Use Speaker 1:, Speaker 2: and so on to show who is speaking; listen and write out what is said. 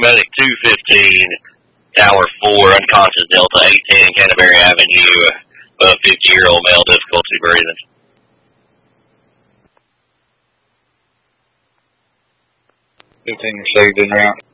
Speaker 1: Medic 215, Tower 4, unconscious Delta 810, Canterbury Avenue, 50-year-old male, difficulty breathing.
Speaker 2: 15 received en route.